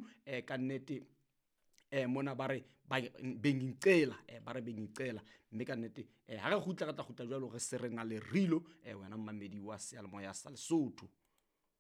Sesotho ka nnete mona ba re bengicela ba re bengicela, mme ka nnete ha re kgutla re tla kgutla jwalo re se re na le Rilo wena mmamedi wa seyalemoya sa Lesotho.